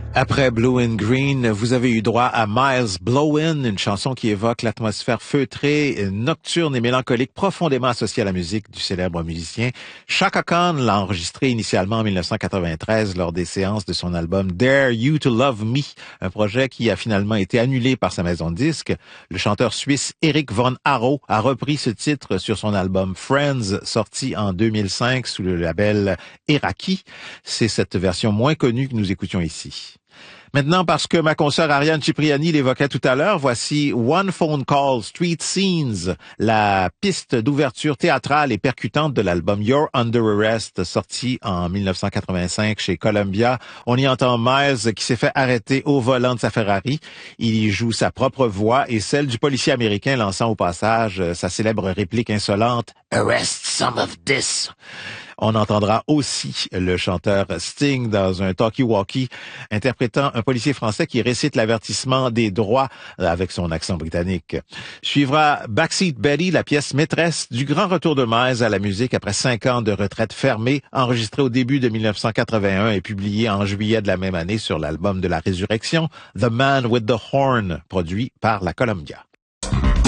Après Blue and Green, vous avez eu droit à Miles Blowin', une chanson qui évoque l'atmosphère feutrée, nocturne et mélancolique profondément associée à la musique du célèbre musicien. Chaka Khan l'a enregistré initialement en 1993 lors des séances de son album Dare You to Love Me, un projet qui a finalement été annulé par sa maison de disques. Le chanteur suisse Eric Von Arrow a repris ce titre sur son album Friends, sorti en 2005 sous le label Eraki. C'est cette version moins connue que nous écoutions ici. Maintenant, parce que ma consoeur Ariane Cipriani l'évoquait tout à l'heure, voici One Phone Call, Street Scenes, la piste d'ouverture théâtrale et percutante de l'album You're Under Arrest, sorti en 1985 chez Columbia. On y entend Miles qui s'est fait arrêter au volant de sa Ferrari. Il y joue sa propre voix et celle du policier américain lançant au passage sa célèbre réplique insolente « Arrest some of this ». On entendra aussi le chanteur Sting dans un talkie-walkie interprétant un policier français qui récite l'avertissement des droits avec son accent britannique. Suivra Backseat Betty, la pièce maîtresse du grand retour de Miles à la musique après 5 ans de retraite fermée, enregistrée au début de 1981 et publiée en juillet de la même année sur l'album de la Résurrection, The Man with the Horn, produit par la Columbia.